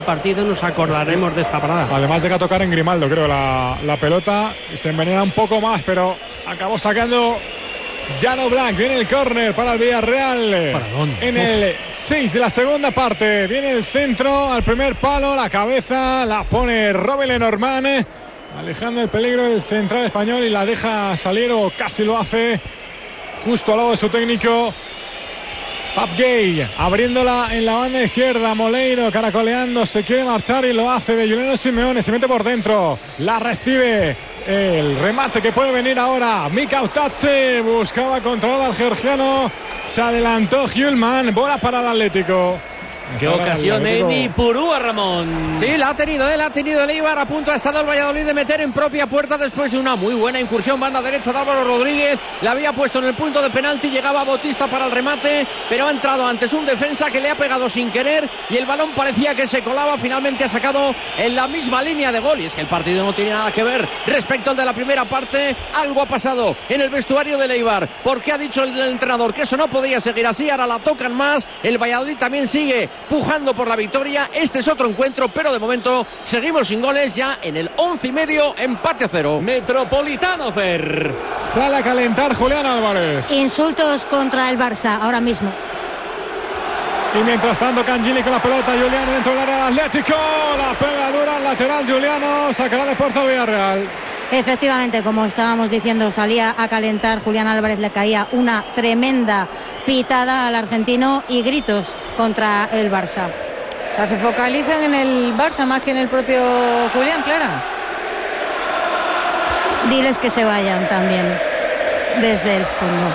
partido nos acordaremos de esta parada. Además llega a tocar en Grimaldo, creo, la pelota. Se envenena un poco más, pero acabó sacando Jan Oblak. Viene el córner para el Villarreal. Paradón. En el 6 de la segunda parte. Viene el centro al primer palo. La cabeza la pone Robin Lenormand, alejando el peligro del central español, y la deja salir, o casi lo hace, justo al lado de su técnico Pap Gay, abriéndola en la banda izquierda. Moleiro caracoleando, se quiere marchar y lo hace de Juliano Simeone. Se mete por dentro, la recibe. El remate que puede venir ahora. Mika Otatze buscaba controlar al georgiano. Se adelantó Hjulman. Bola para el Atlético. Qué ocasión de Nipurúa, Ramón. Sí, la ha tenido el Eibar. A punto ha estado el Valladolid de meter en propia puerta después de una muy buena incursión. Banda derecha de Álvaro Rodríguez. La había puesto en el punto de penalti. Llegaba Bautista para el remate, pero ha entrado antes un defensa que le ha pegado sin querer y el balón parecía que se colaba. Finalmente ha sacado en la misma línea de gol. Y es que el partido no tiene nada que ver respecto al de la primera parte. Algo ha pasado en el vestuario del Eibar, porque ha dicho el entrenador que eso no podía seguir así. Ahora la tocan más. El Valladolid también sigue pujando por la victoria. Este es otro encuentro, pero de momento seguimos sin goles. Ya en el 11:30, empate a 0. Metropolitano, Fer. Sale a calentar Julián Álvarez. Insultos contra el Barça ahora mismo. Y mientras tanto, Cangini con la pelota. Juliano dentro del área del Atlético. La pega dura al lateral. Juliano sacará de puerta Villarreal. Efectivamente, como estábamos diciendo, salía a calentar Julián Álvarez. Le caía una tremenda pitada al argentino y gritos contra el Barça. O sea, se focalizan en el Barça más que en el propio Julián, Clara. Diles que se vayan también desde el fondo.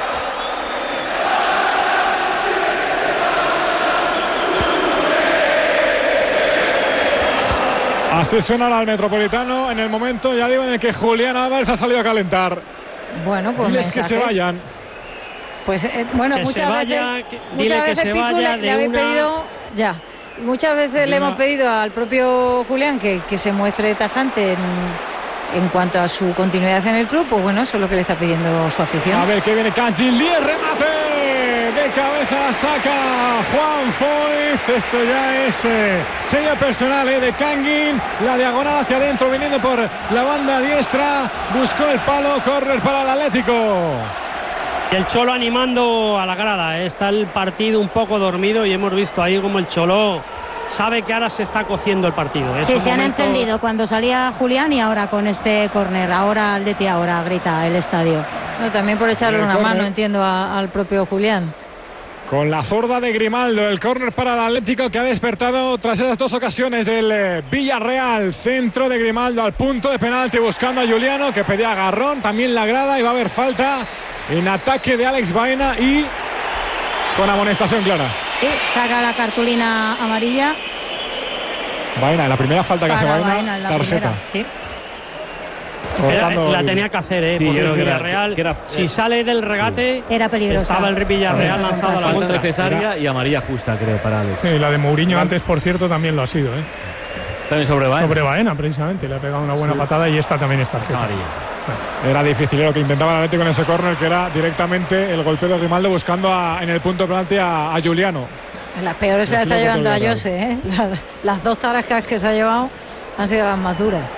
Así suena el Metropolitano en el momento, ya digo, en el que Julián Álvarez ha salido a calentar. Bueno, pues diles que se vayan. Pues bueno, que muchas veces se Picu vaya le habéis pedido ya. Muchas veces le hemos pedido al propio Julián que se muestre tajante en cuanto a su continuidad en el club. Pues bueno, eso es lo que le está pidiendo su afición. A ver que viene Cangini, remate de cabeza, saca Juan Foyth. Esto ya es sello personal de Kangin. La diagonal hacia adentro, viniendo por la banda diestra, buscó el palo. Córner para el Atlético. El Cholo animando a la grada. Está el partido un poco dormido y hemos visto ahí como el Cholo sabe que ahora se está cociendo el partido. Sí, se han encendido cuando salía Julián y ahora con este córner. Ahora Aldeti, ahora grita el estadio. No, también por echarle una mano, entiendo, al propio Julián. Con la zurda de Grimaldo, el córner para el Atlético, que ha despertado tras esas dos ocasiones del Villarreal. Centro de Grimaldo al punto de penalti, buscando a Juliano, que pedía agarrón. También la grada, y va a haber falta en ataque de Alex Baena y con amonestación clara. Y saca la cartulina amarilla. Baena, la primera falta que hace Baena, tarjeta. Primera, sí. La tenía que hacer, sí, porque el Villarreal, si sale del regate, era peligrosa. Estaba el Villarreal lanzado a la falta contra. necesaria y amarilla justa, creo, para Alex. Sí, la de Mourinho antes, por cierto, también lo ha sido, ¿eh? También sobre Baena. Sobre Baena, precisamente. Le ha pegado una buena patada y esta también está amarilla. Sí. Era difícil lo que intentaba el Atlético en ese córner, que era directamente el golpeo de Grimaldo buscando en el punto de penalti a Juliano. Las peores se las está llevando a Jose, ¿eh? Las dos tarascas que se ha llevado han sido las más duras.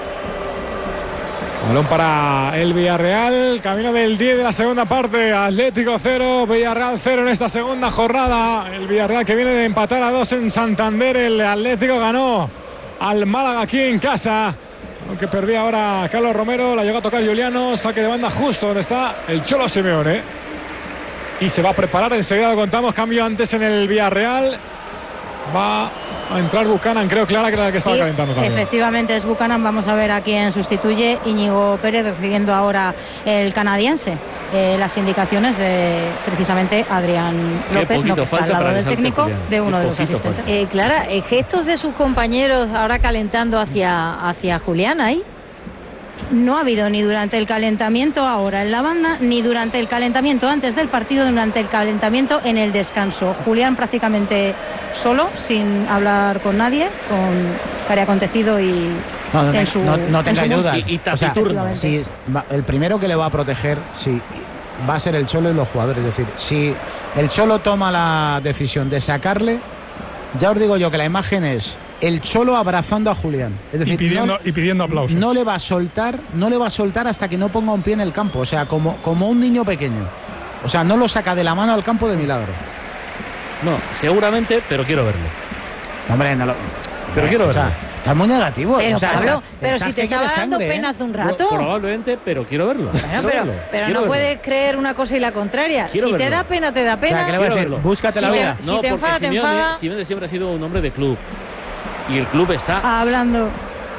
Balón para el Villarreal, camino del 10 de la segunda parte. Atlético 0, Villarreal 0 en esta segunda jornada. El Villarreal que viene de empatar a 2 en Santander. El Atlético ganó al Málaga aquí en casa, aunque perdía ahora Carlos Romero. La llegó a tocar Juliano, saque de banda justo donde está el Cholo Simeone. Y se va a preparar, enseguida lo contamos. Cambio antes en el Villarreal. Va a entrar Buchanan, creo, Clara, que era la que estaba calentando también. Efectivamente es Buchanan. Vamos a ver a quién sustituye. Íñigo Pérez recibiendo ahora el canadiense. Las indicaciones de precisamente Adrián López, no, que está al lado del técnico, de uno de los asistentes. Clara, gestos de sus compañeros ahora calentando hacia Julián ahí. No ha habido ni durante el calentamiento ahora en la banda, ni durante el calentamiento antes del partido, ni durante el calentamiento en el descanso. Julián prácticamente solo, sin hablar con nadie, con que ha acontecido y no tengáis dudas. Y taciturno. O sea, si el primero que le va a proteger va a ser el Cholo y los jugadores. Es decir, si el Cholo toma la decisión de sacarle, ya os digo yo que la imagen es el Cholo abrazando a Julián. Es decir, y pidiendo aplausos. No le va a soltar hasta que no ponga un pie en el campo. O sea, como un niño pequeño. O sea, no lo saca de la mano al campo de milagro. No, seguramente, pero quiero verlo. Hombre, no lo... Pero quiero verlo. Está muy negativo. Pero Pablo, pero si te estaba dando pena hace un rato. Probablemente, pero quiero verlo. Bueno, pero no puedes creer una cosa y la contraria. Si te da pena, te da pena. O sea, ¿qué le voy a decir? Búscate la vida. Si te enfada, te enfada. Simeone siempre ha sido un hombre de club. Y el club está... Hablando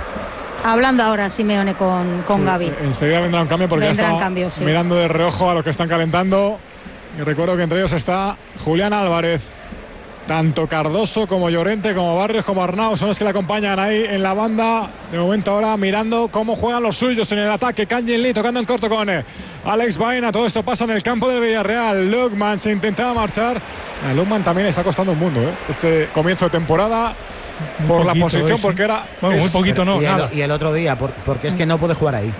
ahora Simeone con Gavi. Enseguida vendrá un cambio porque ya está mirando de reojo a los que están calentando. Y recuerdo que entre ellos está Julián Álvarez. Tanto Cardoso como Llorente, como Barrios, como Arnau son los que le acompañan ahí en la banda. De momento ahora mirando cómo juegan los suyos en el ataque. Kangin Lee tocando en corto con Alex Baena. Todo esto pasa en el campo del Villarreal. Lukman se intentaba marchar. A Lukman también le está costando un mundo, este comienzo de temporada. Por la posición, porque era... Bueno, muy poquito no, nada. Y el otro día, porque es que no puede jugar ahí.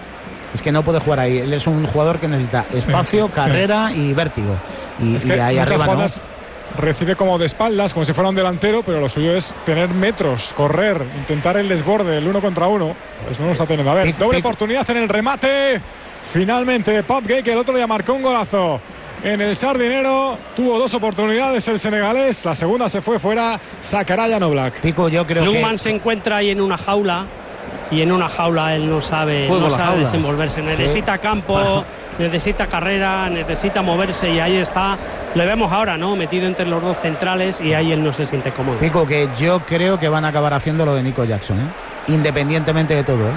Él es un jugador que necesita espacio, carrera y vértigo. Y ahí arriba jugadas recibe como de espaldas, como si fuera un delantero, pero lo suyo es tener metros, correr, intentar el desborde, el 1 contra 1. Pues no lo está teniendo. A ver, doble oportunidad en el remate. Finalmente, Pop Gay, que el otro día marcó un golazo en el Sardinero. Tuvo 2 oportunidades el senegalés. La segunda se fue fuera. Sacará Jan Oblak. Pico, yo creo Lukman se encuentra ahí en una jaula. Y en una jaula él no sabe desenvolverse. Necesita campo, necesita carrera, necesita moverse. Y ahí está. Le vemos ahora, ¿no? Metido entre los dos centrales. Y ahí él no se siente cómodo. Pico, que yo creo que van a acabar haciendo lo de Nico Jackson, independientemente de todo,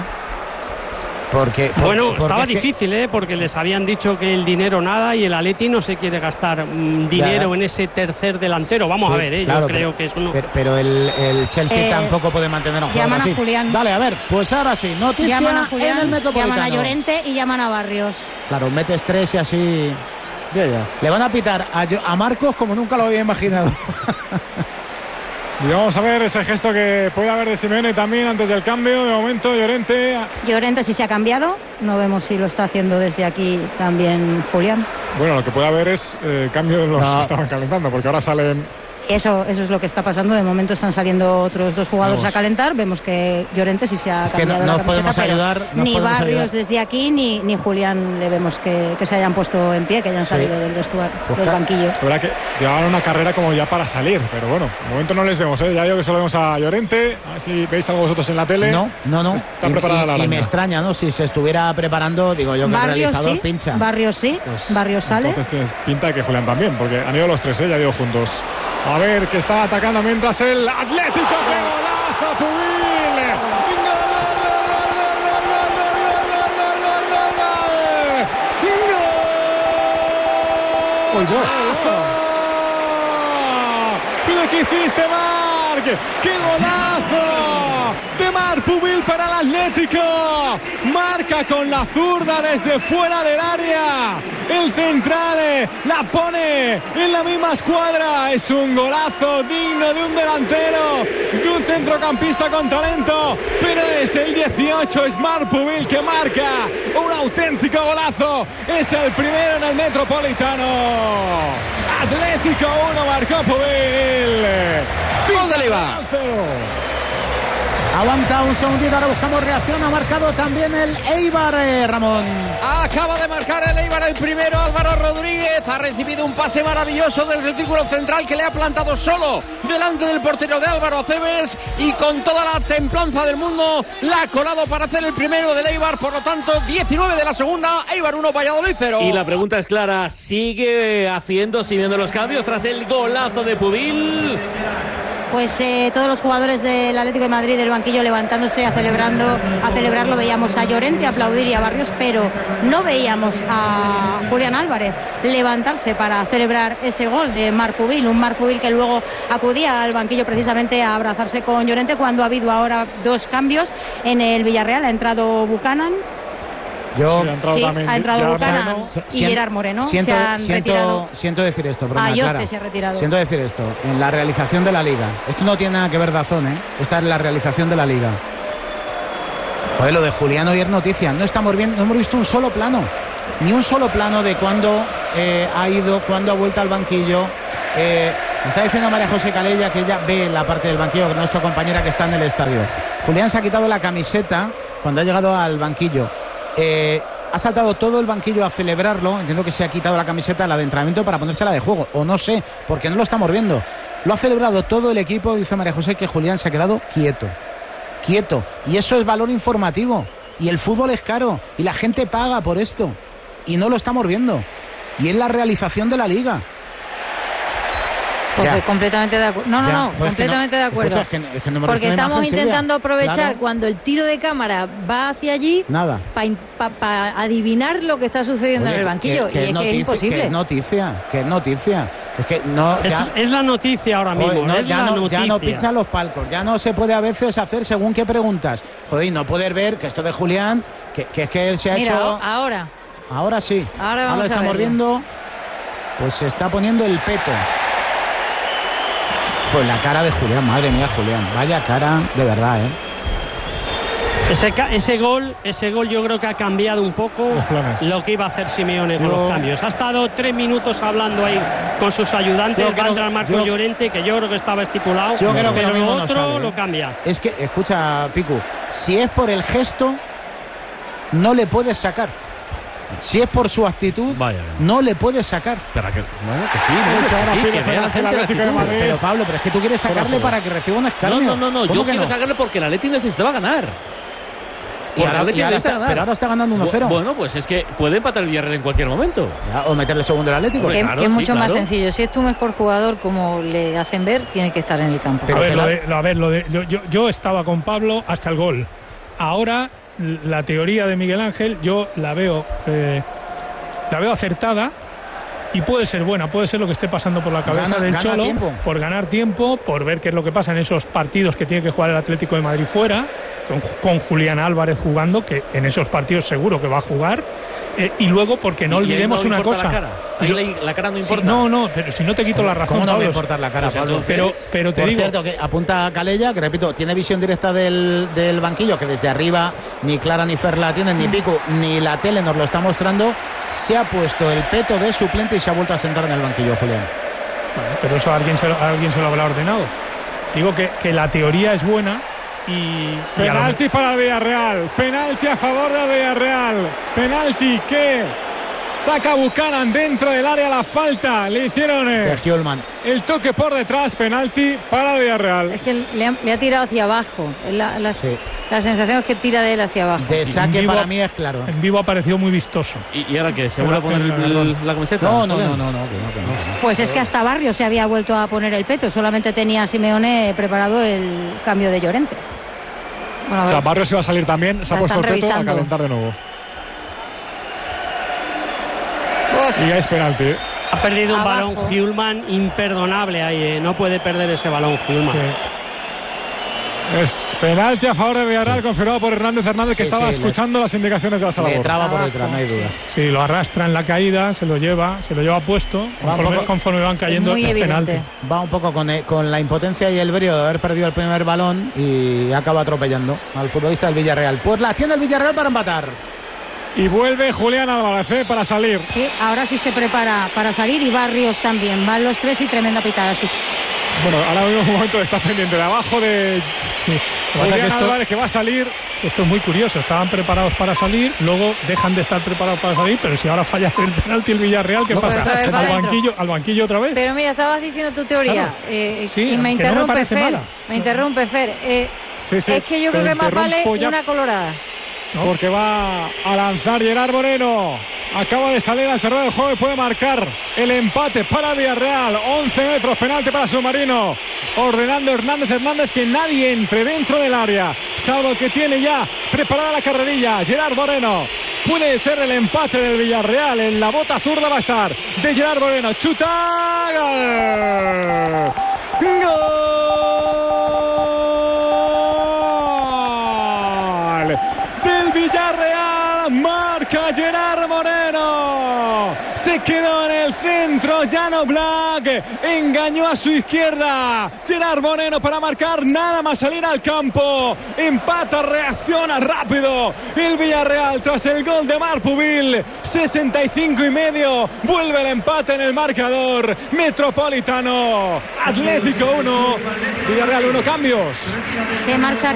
Porque estaba difícil, porque les habían dicho que el dinero nada y el Atleti no se quiere gastar dinero en ese tercer delantero. Vamos a ver, claro, yo creo que es uno. Pero el Chelsea tampoco puede mantener a un jugador así. Llaman a Julián. Dale, a ver, pues ahora sí, noticia llaman a Julián, en el Metropolitano. Llaman a Llorente y llaman a Barrios. Claro, metes 3 y así. Ya. Le van a pitar a Marcos como nunca lo había imaginado. Y vamos a ver ese gesto que puede haber de Simeone también antes del cambio. De momento, Llorente sí se ha cambiado. No vemos si lo está haciendo desde aquí también Julián. Bueno, lo que puede haber es cambio de los que estaban calentando, porque ahora salen... Eso es lo que está pasando. De momento están saliendo otros 2 jugadores a calentar. Vemos que Llorente sí se ha cambiado que la camiseta, podemos ayudar, ni Barrios desde aquí ni Julián le vemos que se hayan puesto en pie, que hayan salido del vestuario, del banquillo. Es verdad que llevaban una carrera como ya para salir, pero bueno, de momento no les vemos, Ya digo que solo vemos a Llorente. A ver si veis algo vosotros en la tele. No. Está preparada la araña. Y me extraña, ¿no? Si se estuviera preparando, digo yo que el realizador pincha. Barrios sí, pues, Barrios sale. Entonces tienes pinta de que Julián también, porque han ido los 3, ya digo juntos. A ver, que está atacando mientras el Atlético. ¡Qué golazo, Pubil! ¡Gol! ¡Pero qué hiciste, Marc! ¡Qué golazo! De Marc Pubil para el Atlético. Marca con la zurda desde fuera del área. El central la pone en la misma escuadra. Es un golazo digno de un delantero, de un centrocampista con talento. Pero es el 18, es Marc Pubil que marca un auténtico golazo. Es el primero en el Metropolitano. Atlético 1, marcó Pubil. Gol de Leiva. Aguanta un segundito, ahora buscamos reacción. Ha marcado también el Eibar, Ramón. Acaba de marcar el Eibar el primero. Álvaro Rodríguez ha recibido un pase maravilloso desde el círculo central que le ha plantado solo delante del portero de Álvaro Aceves, y con toda la templanza del mundo la ha colado para hacer el primero del Eibar. Por lo tanto, 19 de la segunda, Eibar 1, Valladolid 0. Y la pregunta es clara, ¿sigue haciendo Simeone los cambios tras el golazo de Pubil? Pues todos los jugadores del Atlético de Madrid del banquillo levantándose a celebrarlo. Veíamos a Llorente aplaudir y a Barrios, pero no veíamos a Julián Álvarez levantarse para celebrar ese gol de Marc Pubil, un Marc Pubil que luego acudía al banquillo precisamente a abrazarse con Llorente cuando ha habido ahora 2 cambios en el Villarreal. Ha entrado Buchanan. Ha entrado Buchanan y Gerard Moreno. Se han retirado. Siento decir esto, pero Ayoce se ha retirado. Siento decir esto. En la realización de la Liga, esto no tiene nada que ver Dazón, Esta es la realización de la Liga. Joder, lo de Julián hoy es noticia. No hemos visto un solo plano. Ni un solo plano de cuándo ha ido, cuándo ha vuelto al banquillo. Me está diciendo María José Calella que ella ve la parte del banquillo, que nuestra compañera que está en el estadio. Julián se ha quitado la camiseta cuando ha llegado al banquillo. Ha saltado todo el banquillo a celebrarlo. Entiendo que se ha quitado la camiseta, la de entrenamiento, para ponérsela de juego. O no sé, porque no lo estamos viendo. Lo ha celebrado todo el equipo. Dice María José que Julián se ha quedado quieto. Y eso es valor informativo. Y el fútbol es caro. Y la gente paga por esto. Y no lo estamos viendo. Y es la realización de la liga. Pues completamente de acuerdo. No, completamente de acuerdo. Escucha, es que no me porque estamos intentando aprovechar, claro, cuando el tiro de cámara va hacia allí, para adivinar lo que está sucediendo en el banquillo. Y es que es imposible. ¿Qué noticia? Es que no. Es la noticia ahora mismo. Ya no pinchan los palcos. Ya no se puede a veces hacer según qué preguntas. Joder, y no poder ver que esto de Julián, que es que él se ha hecho. Ahora sí. Ahora lo estamos viendo. Pues se está poniendo el peto. Pues la cara de Julián, madre mía, Julián. Vaya cara, de verdad, Ese gol yo creo que ha cambiado un poco lo que iba a hacer Simeone con los cambios. Ha estado 3 minutos hablando ahí con sus ayudantes. Va a entrar Marco Llorente, que yo creo que estaba estipulado. Yo creo que pero lo mismo otro no sale, lo cambia. Es que, escucha, Picu, si es por el gesto, no le puedes sacar. Si es por su actitud, no le puedes sacar. Pero que sí, pero Pablo, pero es que tú quieres sacarle para que reciba un escarnio. No, yo quiero sacarle porque el Atleti necesitaba ganar. Pero ahora está ganando 1-0. Bueno, pues es que puede empatar el Villarreal en cualquier momento. O meterle segundo al Atlético. Que es mucho más sencillo. Si es tu mejor jugador, como le hacen ver, tiene que estar en el campo. Yo estaba con Pablo hasta el gol. Ahora la teoría de Miguel Ángel yo la veo acertada y puede ser buena, puede ser lo que esté pasando por la cabeza del Cholo, por ganar tiempo, por ver qué es lo que pasa en esos partidos que tiene que jugar el Atlético de Madrid fuera, con Julián Álvarez jugando, que en esos partidos seguro que va a jugar, y luego porque no olvidemos una cosa. La cara no importa. No, pero si no te quito la razón. ¿Cómo no Pablo? Va a importar la cara, Pablo? Pero te digo. Por cierto, que apunta a Calella, que repito, tiene visión directa del banquillo, que desde arriba ni Clara ni Fer la tienen, ni Pico, ni la tele nos lo está mostrando. Se ha puesto el peto de suplente y se ha vuelto a sentar en el banquillo, Julián. Bueno, pero eso alguien se lo habrá ordenado. Digo que la teoría es buena. Penalti para el Villarreal. Penalti a favor del Villarreal. Penalti que saca Buchanan dentro del área. La falta le hicieron el toque por detrás. Penalti para el Villarreal. Es que le ha tirado hacia abajo. La sensación es que tira de él hacia abajo. De saque para mí es claro. En vivo ha parecido muy vistoso. ¿Y ahora qué? ¿Se vuelve a poner la camiseta? No. Pues es que hasta Barrio se había vuelto a poner el peto. Solamente tenía Simeone preparado el cambio de Llorente. Bueno, o sea, Barrio se va a salir también. Se ha puesto el peto a calentar de nuevo. Y ya es penalti. Ha perdido un balón Hjulmand imperdonable ahí. No puede perder ese balón Hjulmand. Es penalti a favor de Villarreal, confirmado por Hernández, que estaba escuchando las indicaciones de la sala. Le traba por detrás, no hay duda. Sí, lo arrastra en la caída, se lo lleva puesto, conforme van cayendo. Es penalti. Va un poco con la impotencia y el brío de haber perdido el primer balón y acaba atropellando al futbolista del Villarreal. Pues la tiene el Villarreal para empatar. Y vuelve Julián Álvarez para salir. Sí, ahora sí se prepara para salir y Barrios también. Van los tres y tremenda pitada, escucha. Bueno, ahora mismo un momento está pendiente de abajo de Julián Álvarez, que va a salir. Esto es muy curioso, estaban preparados para salir, luego dejan de estar preparados para salir, pero si ahora fallas el penalti el Villarreal, ¿qué pasa? ¿Al banquillo otra vez? Pero mira, estabas diciendo tu teoría, y me interrumpe Fer. Es que yo creo que más vale una colorada. Porque va a lanzar Gerard Moreno. Acaba de salir al terreno del juego y puede marcar el empate para Villarreal. 11 metros, penalti para Submarino. Ordenando Hernández que nadie entre dentro del área, salvo el que tiene ya preparada la carrerilla, Gerard Moreno. Puede ser el empate del Villarreal. En la bota zurda va a estar de Gerard Moreno. Chuta. ¡Gol! Del Villarreal. pelota, marca Gerard Moreno. Se quedó en el centro Jan Oblak, engañó a su izquierda Gerard Moreno para marcar, nada más salir al campo. Empata, reacciona rápido el Villarreal tras el gol de Marpubil. 65,5, vuelve el empate en el marcador. Metropolitano, Atlético 1, Villarreal 1. Cambios. Se marcha